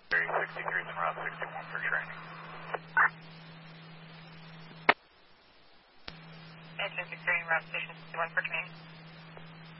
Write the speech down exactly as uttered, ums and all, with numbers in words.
sixty-three is en route sixty-one for training. H sixty-three en route station sixty-one for training.